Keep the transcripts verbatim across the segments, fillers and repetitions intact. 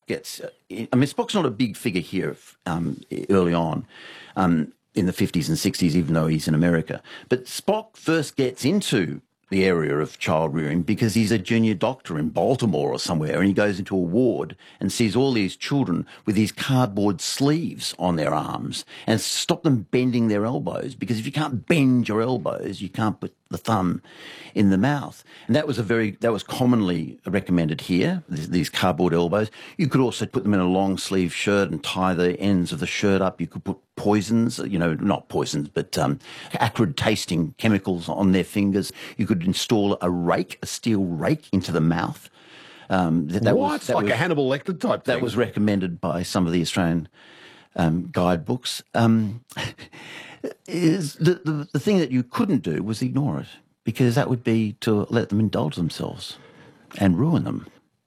gets... I mean, Spock's not a big figure here um, early on um, in the fifties and sixties, even though he's in America. But Spock first gets into the area of child rearing because he's a junior doctor in Baltimore or somewhere, and he goes into a ward and sees all these children with these cardboard sleeves on their arms and stop them bending their elbows, because if you can't bend your elbows, you can't put the thumb in the mouth. And that was a very, that was commonly recommended here, these cardboard elbows. You could also put them in a long sleeve shirt and tie the ends of the shirt up. You could put poisons, you know, not poisons, but um, acrid tasting chemicals on their fingers. You could install a rake, a steel rake into the mouth. Um, that, that what? Was, that like was, a Hannibal Lecter type thing? That was recommended by some of the Australian um, guidebooks. Um, is the, the, the thing that you couldn't do was ignore it, because that would be to let them indulge themselves and ruin them.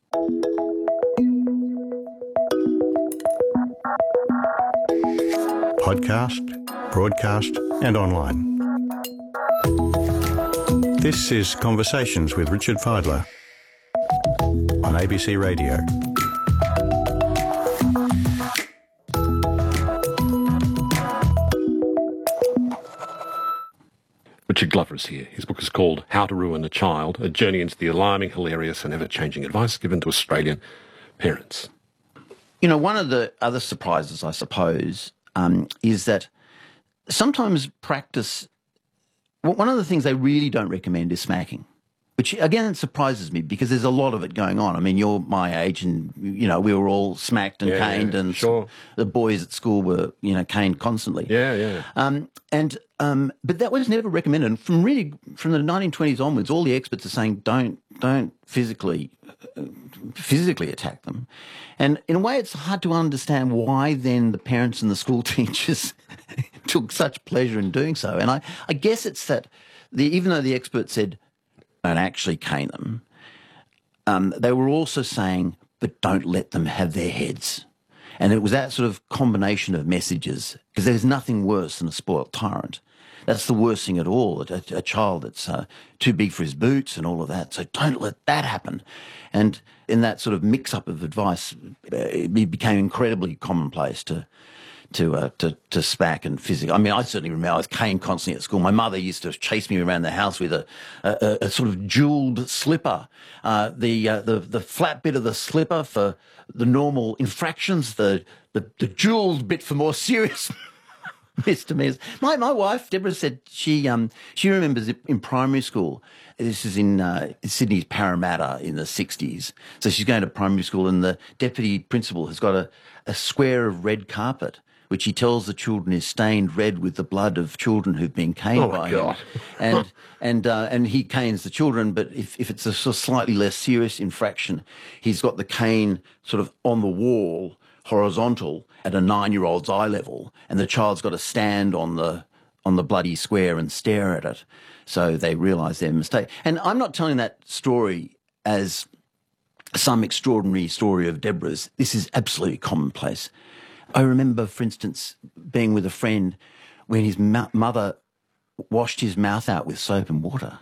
Podcast, broadcast and online. This is Conversations with Richard Fidler on A B C Radio. Richard Glover is here. His book is called How to Ruin a Child, a journey into the alarming, hilarious and ever-changing advice given to Australian parents. You know, one of the other surprises, I suppose, um, is that sometimes practice... Well, one of the things they really don't recommend is smacking, which, again, surprises me because there's a lot of it going on. I mean, you're my age and, you know, we were all smacked and yeah, caned yeah, and sure. the boys at school were, you know, caned constantly. Yeah, yeah. Um, and um, but that was never recommended. And from really, from the nineteen twenties onwards, all the experts are saying don't, don't physically, uh, physically attack them. And in a way, it's hard to understand why then the parents and the school teachers took such pleasure in doing so. And I, I guess it's that the, even though the experts said don't actually cane them, um, they were also saying, but don't let them have their heads. And it was that sort of combination of messages, because there's nothing worse than a spoilt tyrant. That's the worst thing at all, a, a child that's uh, too big for his boots and all of that. So don't let that happen. And in that sort of mix-up of advice, it became incredibly commonplace to to uh, to to smack and physical. I mean, I certainly remember I was caned constantly at school. My mother used to chase me around the house with a a, a sort of jewelled slipper, uh, the uh, the the flat bit of the slipper for the normal infractions, the the, the jewelled bit for more serious misdemeanors. My my wife Deborah said she um she remembers it in primary school. This is in uh, Sydney's Parramatta in the sixties. So she's going to primary school, and the deputy principal has got a a square of red carpet, which he tells the children is stained red with the blood of children who've been caned oh by God. him. And and uh, and he canes the children, but if, if it's a sort of slightly less serious infraction, he's got the cane sort of on the wall, horizontal, at a nine-year-old's eye level, and the child's got to stand on the on the bloody square and stare at it, so they realise their mistake. And I'm not telling that story as some extraordinary story of Deborah's. This is absolutely commonplace. I remember, for instance, being with a friend when his mo- mother washed his mouth out with soap and water.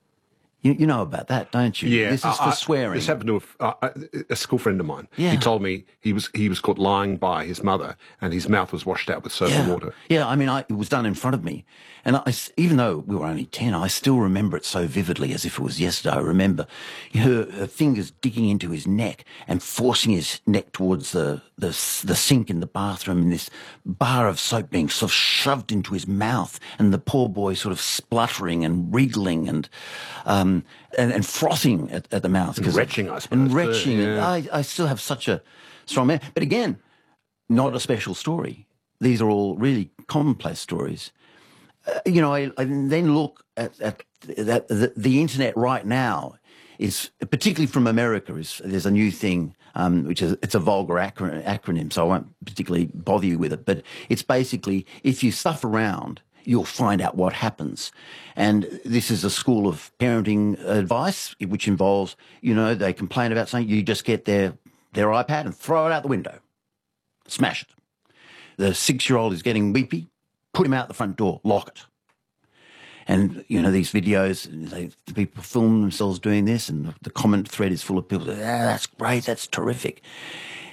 You, you know about that, don't you? Yeah, This is for I, I, swearing. This happened to a, uh, a school friend of mine. Yeah. He told me he was he was caught lying by his mother, and his mouth was washed out with soap yeah. and water. Yeah, I mean, I, it was done in front of me. And I, even though we were only ten, I still remember it so vividly as if it was yesterday. I remember her, her fingers digging into his neck and forcing his neck towards the, the, the sink in the bathroom, and this bar of soap being sort of shoved into his mouth, and the poor boy sort of spluttering and wriggling and um, and, and frothing at, at the mouth. And retching, I suppose. And retching. Yeah. I, I still have such a strong man. But again, not a special story. These are all really commonplace stories. Uh, you know, I, I then look at, at that the, the internet right now is, particularly from America, is there's a new thing, um, which is, it's a vulgar acronym, acronym, so I won't particularly bother you with it, but it's basically, if you stuff around, you'll find out what happens. And this is a school of parenting advice, which involves, you know, they complain about something, you just get their, their iPad and throw it out the window. Smash it. The six-year-old is getting weepy, put him out the front door, lock it. And, you know, these videos, they, the people film themselves doing this, and the comment thread is full of people, ah, that's great, that's terrific.